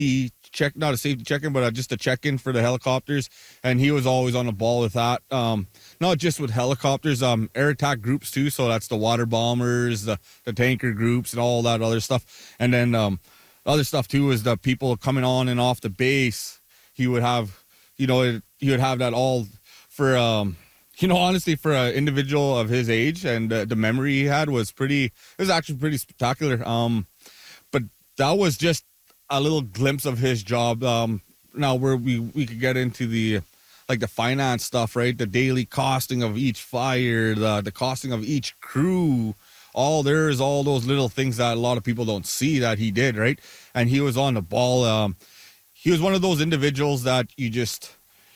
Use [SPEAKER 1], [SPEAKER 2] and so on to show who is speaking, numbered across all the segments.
[SPEAKER 1] not a safety check-in, but just a check-in for the helicopters. And he was always on the ball with that. Not just with helicopters, air attack groups too. So that's the water bombers, the tanker groups and all that other stuff. And then other stuff too is the people coming on and off the base. He would have, he would have that all for, honestly, for an individual of his age and the memory he had was actually pretty spectacular. But that was just a little glimpse of his job. Now where we could get into the finance stuff, right? The daily costing of each fire, the costing of each crew. There's all those little things that a lot of people don't see that he did, right? And he was on the ball. He was one of those individuals that you just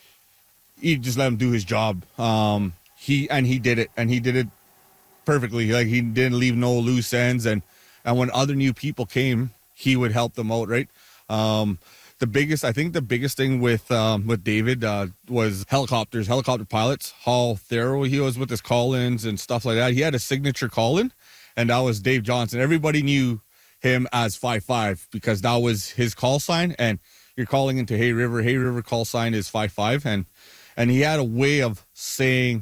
[SPEAKER 1] let him do his job. He did it, and he did it perfectly. Like, he didn't leave no loose ends, and when other new people came, he would help them out, right? The biggest thing with David was helicopter pilots, how thorough he was with his call-ins and stuff like that. He had a signature call-in, and that was Dave Johnson. Everybody knew him as 5-5 because that was his call sign, and you're calling into Hay River. Hay River call sign is 5-5, and he had a way of saying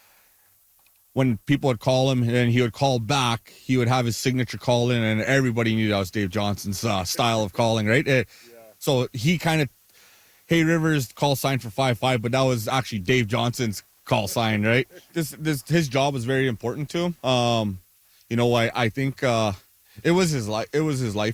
[SPEAKER 1] when people would call him and he would call back, he would have his signature call in, and everybody knew that was Dave Johnson's style of calling, right? So he kind of, Hay River's call sign for 5-5, but that was actually Dave Johnson's call sign, right? His job was very important to him. I think it was his life. It was his life.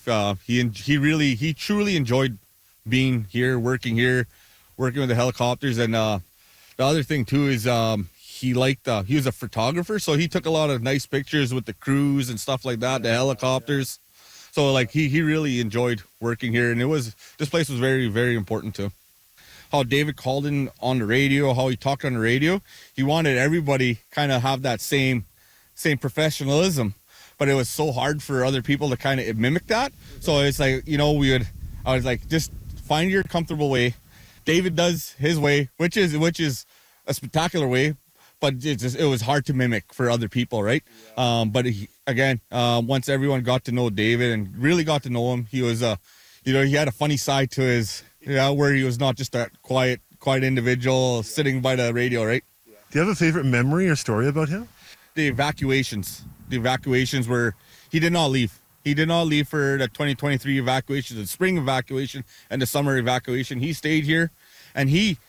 [SPEAKER 1] He truly enjoyed being here, working with the helicopters. And the other thing too is he was a photographer, so he took a lot of nice pictures with the crews and stuff like that, the helicopters. So he really enjoyed working here, and this place was very, very important to him. How David called in on the radio, how he talked on the radio, he wanted everybody kind of have that same professionalism, but it was so hard for other people to kind of mimic that. So it's like, I was like, just find your comfortable way. David does his way, which is a spectacular way, but it was hard to mimic for other people, right? Yeah. But once everyone got to know David and really got to know him, he was he had a funny side to his, where he was not just a quiet individual sitting by the radio, right?
[SPEAKER 2] Yeah. Do you have a favorite memory or story about him?
[SPEAKER 1] The evacuations where he did not leave. He did not leave for the 2023 evacuation, the spring evacuation, and the summer evacuation. He stayed here, and he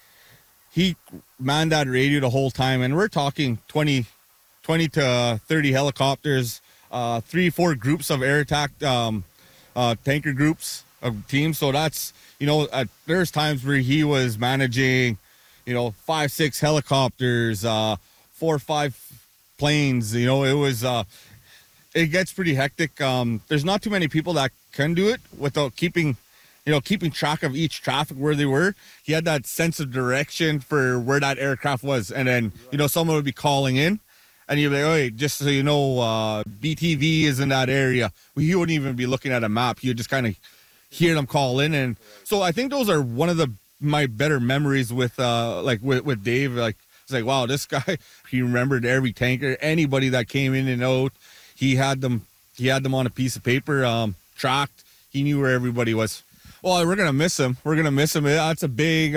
[SPEAKER 1] manned that radio the whole time. And we're talking 20 to 30 helicopters, 3-4 groups of air attack tanker groups of teams. So that's, there's times where he was managing, 5-6 helicopters, 4 or 5 planes. It was it gets pretty hectic. There's not too many people that can do it without keeping track of each traffic where they were. He had that sense of direction for where that aircraft was. And then, someone would be calling in and you'd be like, oh, hey, just so you know, BTV is in that area. He wouldn't even be looking at a map. He would just kind of hear them call in. And so I think those are one of my better memories with Dave. Like, it's like, wow, this guy, he remembered every tanker, anybody that came in and out. He had them on a piece of paper, tracked. He knew where everybody was. Well, we're gonna miss him. That's a big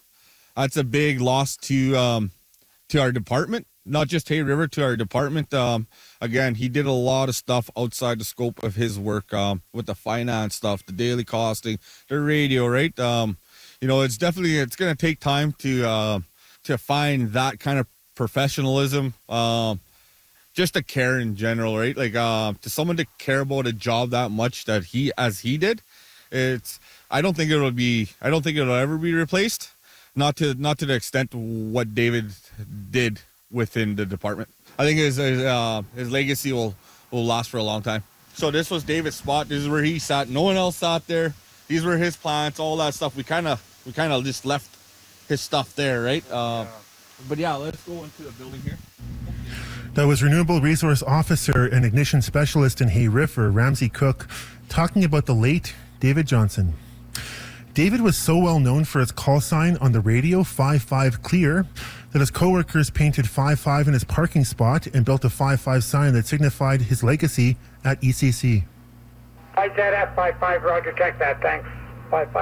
[SPEAKER 1] loss to our department, not just Hay River, to our department. Again, he did a lot of stuff outside the scope of his work, with the finance stuff, the daily costing, the radio, right? It's gonna take time to find that kind of professionalism, just to care in general, right? Like, to someone to care about a job that much that as he did, I don't think it'll ever be replaced. Not to the extent what David did within the department. I think his legacy will last for a long time. So this was David's spot. This is where he sat. No one else sat there. These were his plants, all that stuff. We kind of just left his stuff there, right? But yeah, let's go into the building here.
[SPEAKER 2] That was Renewable Resource Officer and Ignition Specialist in Hay River, Ramsey Cook, talking about the late David Johnson. David was so well known for his call sign on the radio, 5-5 Clear, that his co-workers painted 5-5 in his parking spot and built a 5-5 sign that signified his legacy at ECC.
[SPEAKER 3] Hi, ZF 5-5, Roger, check that, thanks. 455.